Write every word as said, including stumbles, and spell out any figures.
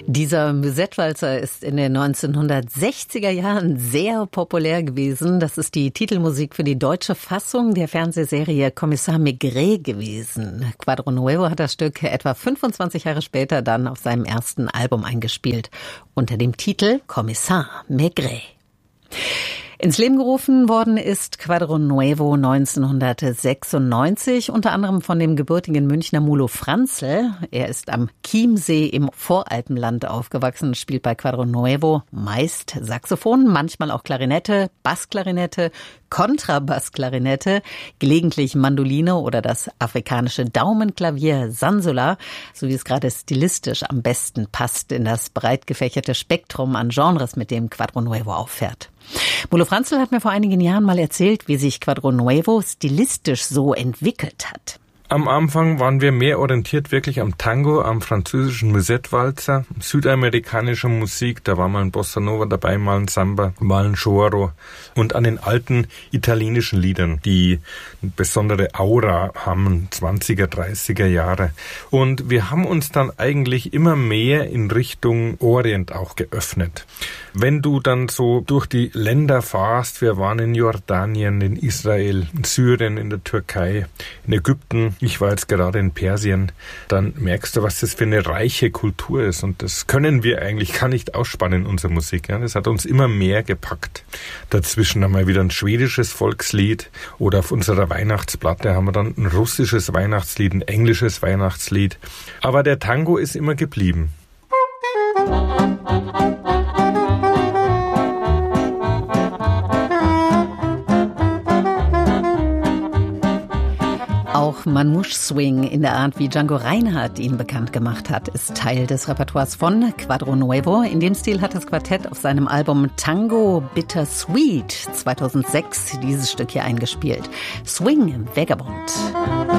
Dieser Musette-Walzer ist in den neunzehnhundertsechziger Jahren sehr populär gewesen. Das ist die Titelmusik für die deutsche Fassung der Fernsehserie Kommissar Maigret gewesen. Quadro Nuevo hat das Stück etwa fünfundzwanzig Jahre später dann auf seinem ersten Album eingespielt, unter dem Titel Kommissar Maigret. Ins Leben gerufen worden ist Quadro Nuevo neunzehnhundertsechsundneunzig, unter anderem von dem gebürtigen Münchner Mulo Franzl. Er ist am Chiemsee im Voralpenland aufgewachsen, spielt bei Quadro Nuevo meist Saxophon, manchmal auch Klarinette, Bassklarinette, Kontrabassklarinette, gelegentlich Mandoline oder das afrikanische Daumenklavier Sansola, so wie es gerade stilistisch am besten passt in das breit gefächerte Spektrum an Genres, mit dem Quadro Nuevo auffährt. Mulo Franzl hat mir vor einigen Jahren mal erzählt, wie sich Quadro Nuevo stilistisch so entwickelt hat. Am Anfang waren wir mehr orientiert wirklich am Tango, am französischen Musette-Walzer, südamerikanischer Musik, da war mal ein Bossa Nova dabei, mal ein Samba, mal ein Choro und an den alten italienischen Liedern, die eine besondere Aura haben, zwanziger, dreißiger Jahre. Und wir haben uns dann eigentlich immer mehr in Richtung Orient auch geöffnet. Wenn du dann so durch die Länder fahrst, wir waren in Jordanien, in Israel, in Syrien, in der Türkei, in Ägypten, ich war jetzt gerade in Persien, dann merkst du, was das für eine reiche Kultur ist. Und das können wir eigentlich gar nicht ausspannen in unserer Musik. Ja. Das hat uns immer mehr gepackt. Dazwischen haben wir wieder ein schwedisches Volkslied oder auf unserer Weihnachtsplatte haben wir dann ein russisches Weihnachtslied, ein englisches Weihnachtslied. Aber der Tango ist immer geblieben. Auch Manouche Swing in der Art, wie Django Reinhardt ihn bekannt gemacht hat, ist Teil des Repertoires von Quadro Nuevo. In dem Stil hat das Quartett auf seinem Album Tango Bittersweet zweitausendsechs dieses Stück hier eingespielt. Swing Vagabond.